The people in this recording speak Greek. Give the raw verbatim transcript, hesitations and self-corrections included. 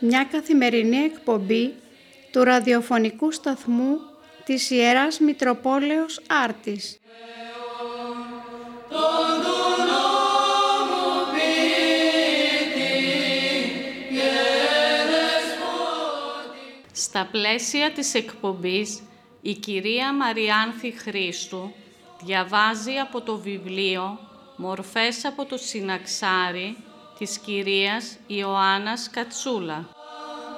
μια καθημερινή εκπομπή του ραδιοφωνικού σταθμού της Ιεράς Μητροπόλεως Άρτης. Στα πλαίσια της εκπομπής, η κυρία Μαριάνθη Χρήστου διαβάζει από το βιβλίο «Μορφές από το Συναξάρι» της κυρίας Ιωάννας Κατσούλα.